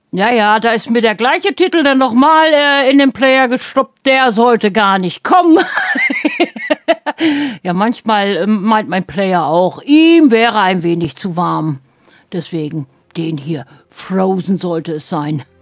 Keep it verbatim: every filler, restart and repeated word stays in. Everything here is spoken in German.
Ja, ja, da ist mir der gleiche Titel dann nochmal äh, in den Player gestoppt. Der sollte gar nicht kommen. Ja, manchmal äh, meint mein Player auch, ihm wäre ein wenig zu warm. Deswegen den hier. Frozen sollte es sein.